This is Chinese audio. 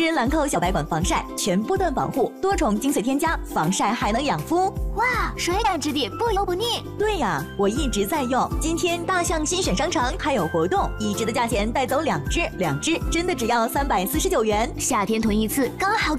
支兰蔻小白管防晒，全波段保护，多重精粹添加，防晒还能养肤。 哇，水感质地，不油不腻。 对呀，我一直在用。今天大象新选商城还有活动，1支的价钱带走2支，2支真的只要349元。 夏天囤一次刚好。